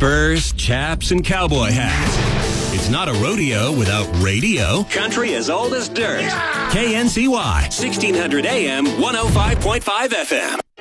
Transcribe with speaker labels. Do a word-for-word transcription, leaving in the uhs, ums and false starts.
Speaker 1: spurs, chaps, and cowboy hats. It's not a rodeo without radio. Country as old as dirt. Yeah! K N C Y, sixteen hundred A M, one oh five point five F M.